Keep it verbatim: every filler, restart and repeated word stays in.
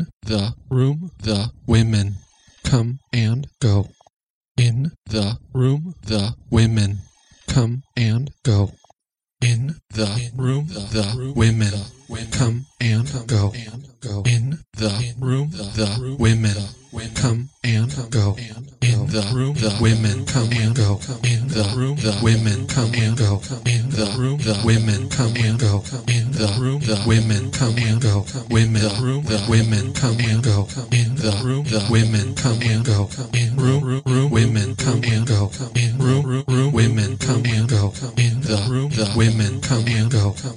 In the room, the women come and go. In the room, the women come and go. In the room, the women come and go. In the room, the women come and go. In the room, the women come and go. In the room, the women come and go. In the room, the women come and go. In the room, the women come and go. Women, the room, the women come and go. In the room, the women come and go. In room, room, women come and go. In room, room, women come and go. In the room, the women come and go.